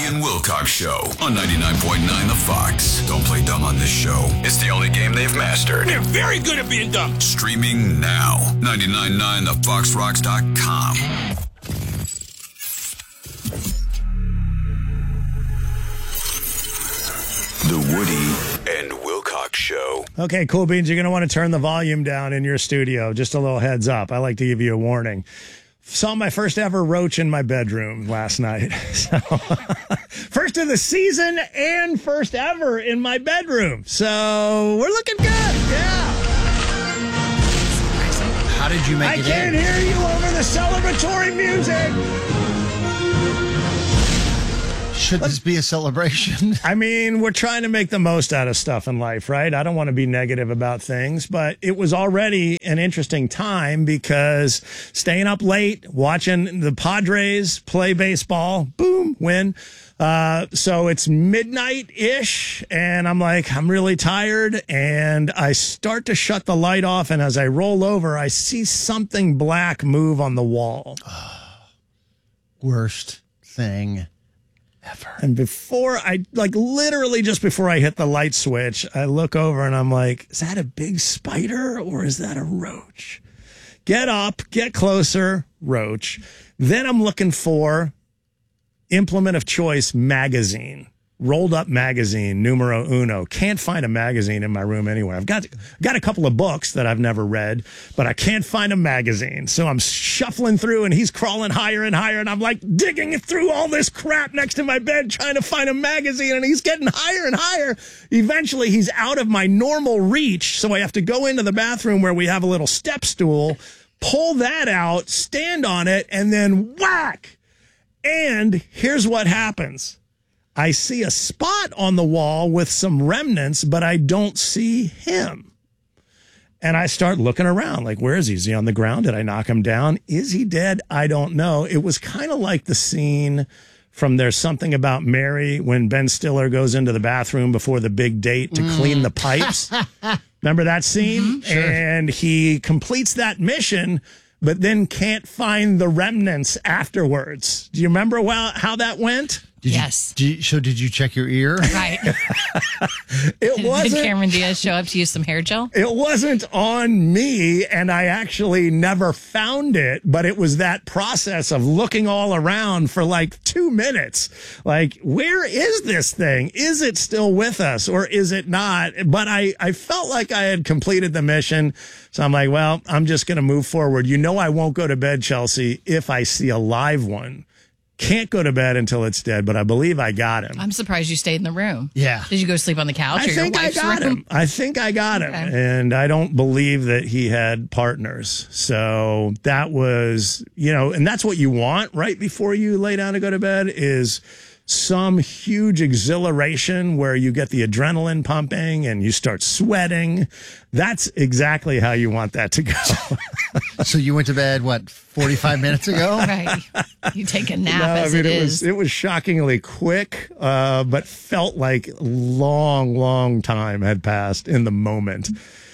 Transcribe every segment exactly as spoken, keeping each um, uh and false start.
and Wilcox Show on ninety-nine point nine The Fox. Don't play dumb on this show. It's the only game they've mastered. We're very good at being dumb. Streaming now. ninety-nine point nine the fox rocks dot com. The Woody and Wilcox Show. Okay, Cool Beans, you're going to want to turn the volume down in your studio. Just a little heads up. I like to give you a warning. Saw my first ever roach in my bedroom last night. So, first of the season and first ever in my bedroom. So we're looking good. Yeah. How did you make I it can't in? hear you over the celebratory music. Should this be a celebration? I mean, we're trying to make the most out of stuff in life, right? I don't want to be negative about things, but it was already an interesting time because staying up late, watching the Padres play baseball, boom, win. Uh, so it's midnight-ish, and I'm like, I'm really tired, and I start to shut the light off, and as I roll over, I see something black move on the wall. Worst thing ever. And before I, like literally just before I hit the light switch, I look over and I'm like, is that a big spider or is that a roach? Get up, get closer, roach. Then I'm looking for implement of choice magazine. Rolled up magazine, numero uno. Can't find a magazine in my room anywhere. I've got got a couple of books that I've never read, but I can't find a magazine. So I'm shuffling through, and he's crawling higher and higher, and I'm like digging through all this crap next to my bed trying to find a magazine, and he's getting higher and higher. Eventually, he's out of my normal reach, so I have to go into the bathroom where we have a little step stool, pull that out, stand on it, and then whack! And here's what happens. I see a spot on the wall with some remnants, but I don't see him. And I start looking around, like, where is he? Is he on the ground? Did I knock him down? Is he dead? I don't know. It was kind of like the scene from There's Something About Mary when Ben Stiller goes into the bathroom before the big date to mm. clean the pipes. Remember that scene? Mm-hmm, sure. And he completes that mission, but then can't find the remnants afterwards. Do you remember well, how that went? Did yes. You, did you, so did you check your ear? Right. It wasn't. Did Cameron Diaz show up to use some hair gel? It wasn't on me, and I actually never found it, but it was that process of looking all around for like two minutes. Like, where is this thing? Is it still with us or is it not? But I, I felt like I had completed the mission. So I'm like, well, I'm just going to move forward. You know, I won't go to bed, Chelsea, if I see a live one. Can't go to bed until it's dead, but I believe I got him. I'm surprised you stayed in the room. Yeah. Did you go sleep on the couch I or your think I wife's got room? him. I think I got him. Okay. And I don't believe that he had partners. So that was, you know, and that's what you want right before you lay down to go to bed is some huge exhilaration where you get the adrenaline pumping and you start sweating. That's exactly how you want that to go. So you went to bed, what, forty-five minutes ago? Right. You take a nap No, as I mean, it, it is. was it was shockingly quick, uh, but felt like long, long time had passed in the moment.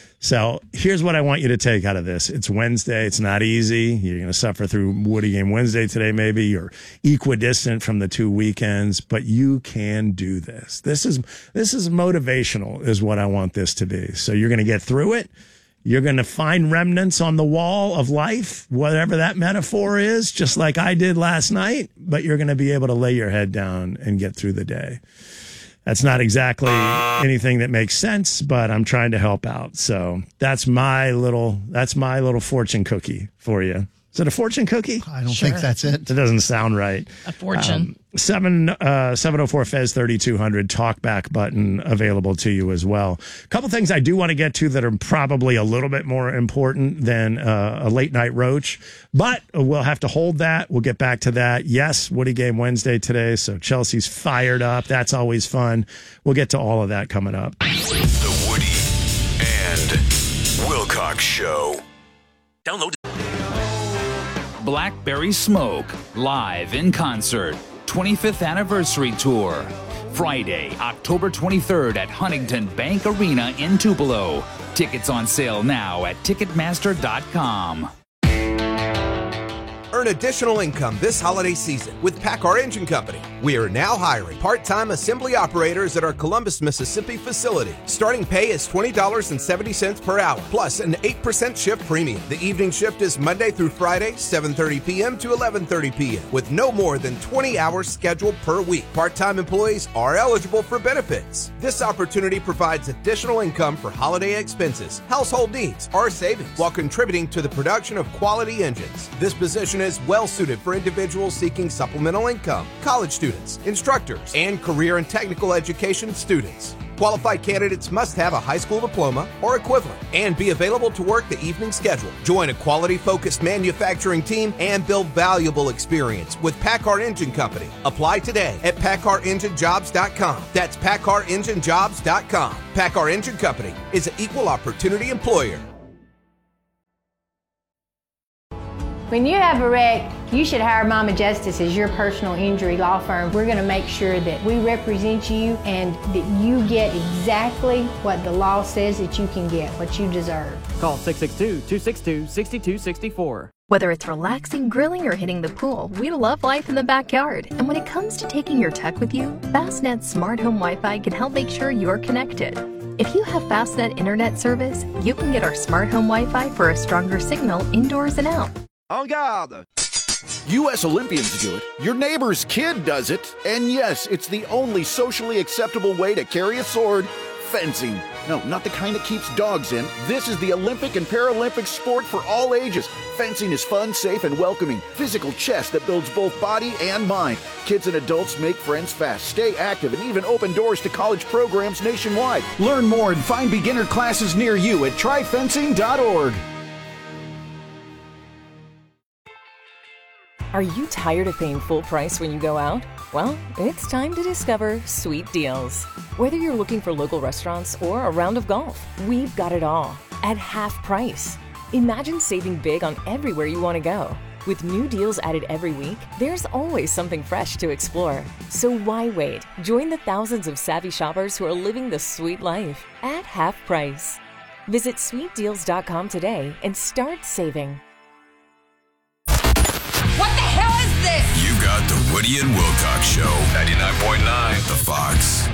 So here's what I want you to take out of this. It's Wednesday. It's not easy. You're going to suffer through Woody Game Wednesday today, maybe. You're equidistant from the two weekends, but you can do this. This is this is motivational is what I want this to be. So you're going to get through it. You're going to find remnants on the wall of life, whatever that metaphor is, just like I did last night, but you're going to be able to lay your head down and get through the day. That's not exactly anything that makes sense, but I'm trying to help out. So that's my little that's my little fortune cookie for you. Is it a fortune cookie? I don't Sure. think that's it. It doesn't sound right. A fortune. Um, seven uh, seven oh four Fez thirty-two hundred talkback button available to you as well. A couple things I do want to get to that are probably a little bit more important than uh, a late night roach, but we'll have to hold that. We'll get back to that. Yes, Woody Game Wednesday today, so Chelsea's fired up. That's always fun. We'll get to all of that coming up. The Woody and Wilcox Show. Download Blackberry Smoke, live in concert, twenty-fifth anniversary tour. Friday, October twenty-third at Huntington Bank Arena in Tupelo. Tickets on sale now at Ticketmaster dot com. Earn additional income this holiday season with PACCAR Engine Company. We are now hiring part-time assembly operators at our Columbus, Mississippi facility. Starting pay is twenty dollars and seventy cents per hour, plus an eight percent shift premium. The evening shift is Monday through Friday, seven thirty p.m. to eleven thirty p.m. with no more than twenty hours scheduled per week. Part-time employees are eligible for benefits. This opportunity provides additional income for holiday expenses, household needs, or savings while contributing to the production of quality engines. This position is well suited for individuals seeking supplemental income, college students, instructors, and career and technical education students. Qualified candidates must have a high school diploma or equivalent and be available to work the evening schedule. Join a quality-focused manufacturing team and build valuable experience with PACCAR Engine Company. Apply today at PACCAR Engine Jobs dot com. That's PACCAR Engine Jobs dot com. PACCAR Engine Company is an equal opportunity employer. When you have a wreck, you should hire Mama Justice as your personal injury law firm. We're going to make sure that we represent you and that you get exactly what the law says that you can get, what you deserve. Call six six two, two six two, six two six four. Whether it's relaxing, grilling, or hitting the pool, we love life in the backyard. And when it comes to taking your tech with you, Fastnet's Smart Home Wi-Fi can help make sure you're connected. If you have Fastnet internet service, you can get our Smart Home Wi-Fi for a stronger signal indoors and out. En garde! U S Olympians do it, your neighbor's kid does it, and yes, it's the only socially acceptable way to carry a sword, fencing. No, not the kind that keeps dogs in. This is the Olympic and Paralympic sport for all ages. Fencing is fun, safe, and welcoming. Physical chess that builds both body and mind. Kids and adults make friends fast, stay active, and even open doors to college programs nationwide. Learn more and find beginner classes near you at try fencing dot org. Are you tired of paying full price when you go out? Well, it's time to discover Sweet Deals. Whether you're looking for local restaurants or a round of golf, we've got it all at half price. Imagine saving big on everywhere you want to go. With new deals added every week, there's always something fresh to explore. So why wait? Join the thousands of savvy shoppers who are living the sweet life at half price. Visit sweet deals dot com today and start saving. What the hell is this? You got the Woody and Wilcox Show. ninety-nine point nine The Fox.